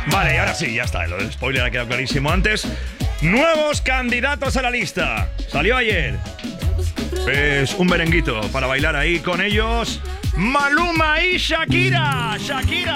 Vale, y ahora sí, ya está. Lo del spoiler ha quedado clarísimo antes. Nuevos candidatos a la lista. Salió ayer. Es un merenguito para bailar ahí con ellos. Maluma y Shakira. Shakira.